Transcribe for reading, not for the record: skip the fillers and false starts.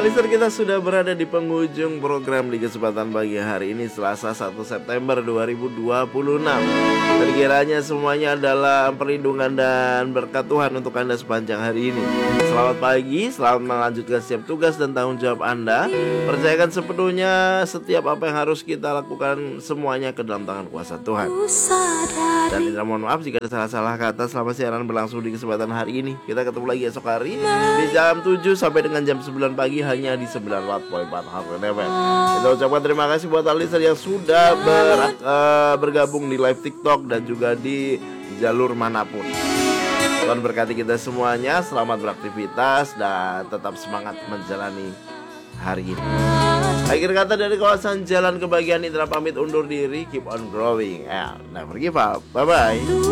Listener, kita sudah berada di penghujung program di kesempatan pagi hari ini, Selasa 1 September 2026. Dan kiranya semuanya adalah perlindungan dan berkat Tuhan untuk Anda sepanjang hari ini. Selamat pagi, selamat melanjutkan setiap tugas dan tanggung jawab Anda. Percayakan sepenuhnya setiap apa yang harus kita lakukan semuanya ke dalam tangan kuasa Tuhan. Dan tidak, mohon maaf jika ada salah-salah kata selama siaran berlangsung di kesempatan hari ini. Kita ketemu lagi esok hari di jam 7 sampai dengan jam 9 pagi hanya di 94.4 Hardcore FM. Kita ucapkan terima kasih buat listener yang sudah bergabung di live TikTok dan juga di jalur manapun. Tuhan berkati kita semuanya. Selamat beraktivitas dan tetap semangat menjalani hari ini. Akhir kata dari kawasan Jalan Kebahagiaan Indra pamit undur diri. Keep on growing and never give up. Bye bye.